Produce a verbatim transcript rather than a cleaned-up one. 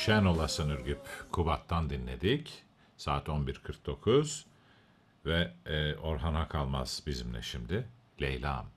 Şen Olasın Ürgüp Kubat'tan dinledik. Saat on bir kırk dokuz ve e, Orhan Akalmaz bizimle şimdi. Leyla'm.